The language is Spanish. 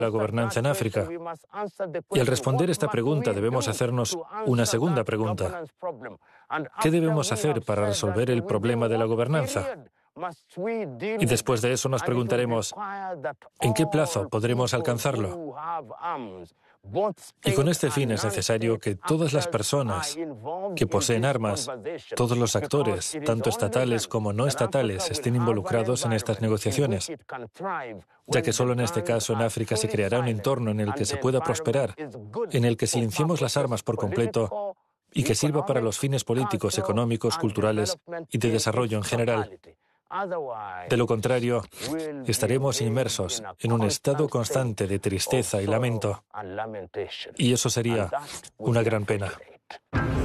la gobernanza en África. Y al responder esta pregunta debemos hacernos una segunda pregunta. ¿Qué debemos hacer para resolver el problema de la gobernanza? Y después de eso nos preguntaremos, ¿en qué plazo podremos alcanzarlo? Y con este fin es necesario que todas las personas que poseen armas, todos los actores, tanto estatales como no estatales, estén involucrados en estas negociaciones, ya que solo en este caso en África se creará un entorno en el que se pueda prosperar, en el que silenciemos las armas por completo y que sirva para los fines políticos, económicos, culturales y de desarrollo en general. De lo contrario, estaremos inmersos en un estado constante de tristeza y lamento. Y eso sería una gran pena.